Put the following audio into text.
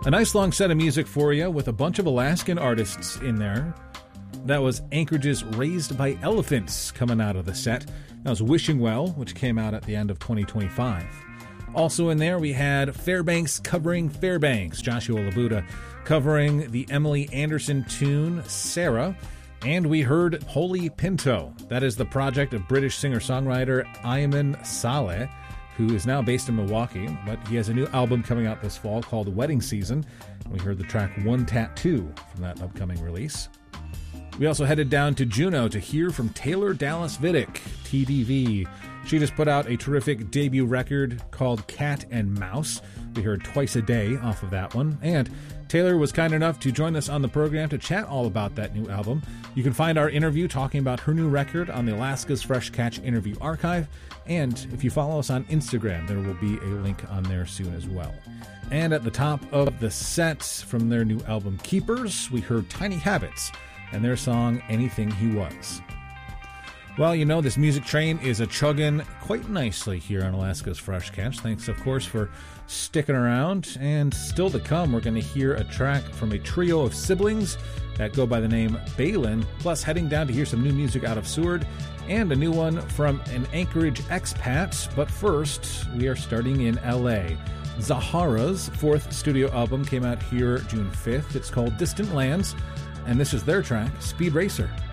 A nice long set of music for you with a bunch of Alaskan artists in there. That was Anchorage's Raised by Elephants coming out of the set. That was Wishing Well, which came out at the end of 2025. Also in there, we had Fairbanks covering Fairbanks, Joshua Labuda covering the Emily Anderson tune, Sarah. And we heard Holy Pinto. That is the project of British singer-songwriter Ayman Saleh, who is now based in Milwaukee, but he has a new album coming out this fall called Wedding Season. We heard the track One Tattoo from that upcoming release. We also headed down to Juneau to hear from Taylor Dallas Vidic, TDV. She just put out a terrific debut record called Cat and Mouse. We heard Twice a Day off of that one. And Taylor was kind enough to join us on the program to chat all about that new album. You can find our interview talking about her new record on the Alaska's Fresh Catch interview archive. And if you follow us on Instagram, there will be a link on there soon as well. And at the top of the set from their new album Keepers, we heard Tiny Habits and their song Anything He Was. Well, you know, this music train is a-chugging quite nicely here on Alaska's Fresh Catch. Thanks, of course, for sticking around. And still to come, we're going to hear a track from a trio of siblings that go by the name Balin, plus heading down to hear some new music out of Seward, and a new one from an Anchorage expat. But first, we are starting in L.A. Zahara's fourth studio album came out here June 5th. It's called Distant Lands, and this is their track, Speed Racer.